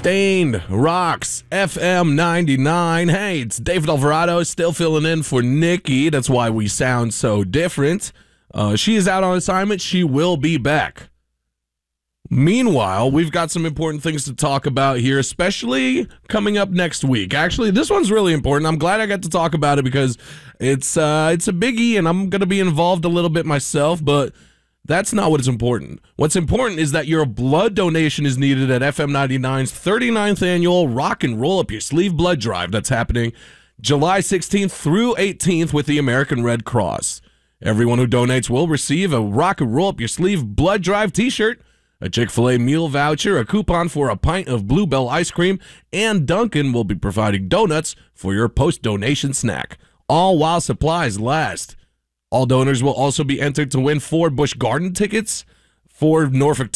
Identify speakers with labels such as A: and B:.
A: Sustained rocks FM 99. Hey, it's David Alvarado still filling in for Nikki. That's why we sound so different. She is out on assignment. She will be back. Meanwhile, we've got some important things to talk about here, especially coming up next week. Actually, this one's really important. I'm glad I got to talk about it because it's a biggie, and I'm going to be involved a little bit myself, but that's not what's important. What's important is that your blood donation is needed at FM 99's 39th annual Rock and Roll Up Your Sleeve blood drive that's happening July 16th through 18th with the American Red Cross. Everyone who donates will receive a Rock and Roll Up Your Sleeve blood drive t-shirt, a Chick-fil-A meal voucher, a coupon for a pint of Bluebell ice cream, and Dunkin' will be providing donuts for your post-donation snack, all while supplies last. All donors will also be entered to win 4 Busch Garden tickets, 4 Norfolk